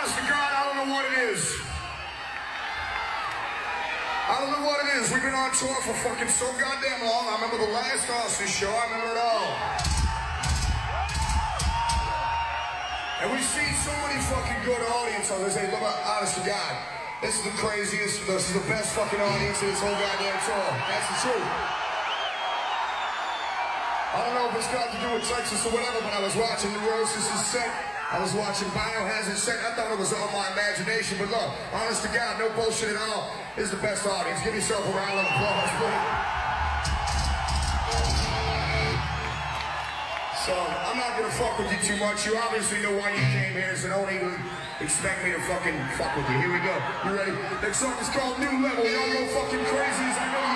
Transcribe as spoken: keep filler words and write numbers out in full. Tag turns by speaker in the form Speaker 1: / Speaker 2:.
Speaker 1: honest to God, I don't know what it is. I don't know what it is. We've been on tour for fucking so goddamn long. I remember the last Austin show. I remember it all. And we've seen so many fucking good audiences. They say, look, honest to God, this is the craziest, this is the best fucking audience in this whole goddamn tour. That's the truth. I don't know if it's got to do with Texas or whatever, but I was watching Neurosis' set. I was watching Biohazard set. I thought it was all my imagination, but look, honest to God, no bullshit at all. This is the best audience. Give yourself a round of applause, please. So, I'm not gonna fuck with you too much. You obviously know why you came here, so don't even expect me to fucking fuck with you. Here we go. You ready? Next song is called New Level. Y'all go fucking crazy as I know you